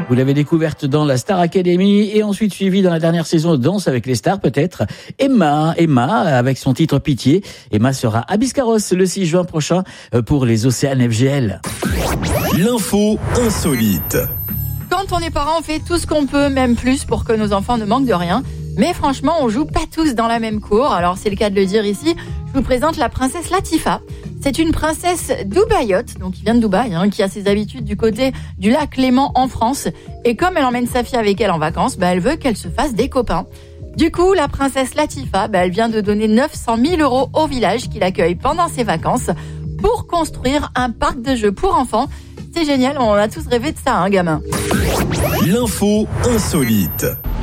Vous l'avez découverte dans la Star Academy et ensuite suivie dans la dernière saison de Danse avec les stars peut-être. Emma, avec son titre Pitié. Emma sera à Biscarrosse le 6 juin prochain pour les Océanes FGL. L'info insolite. Quand on est parent, on fait tout ce qu'on peut, même plus, pour que nos enfants ne manquent de rien. Mais franchement, on joue pas tous dans la même cour. Alors c'est le cas de le dire ici. Je vous présente la princesse Latifa. C'est une princesse dubaïote, donc qui vient de Dubaï, qui a ses habitudes du côté du lac Léman en France. Et comme elle emmène sa fille avec elle en vacances, elle veut qu'elle se fasse des copains. Du coup, la princesse Latifa, elle vient de donner 900 000 € au village qui l'accueille pendant ses vacances pour construire un parc de jeux pour enfants. C'est génial, on a tous rêvé de ça, gamin. L'info insolite.